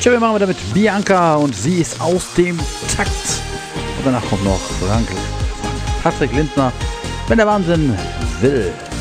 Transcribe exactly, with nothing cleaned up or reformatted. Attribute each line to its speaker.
Speaker 1: Tja, wir machen wieder mit Bianca und sie ist aus dem Takt. Und danach kommt noch Frank, Patrick Lindner, wenn der Wahnsinn will.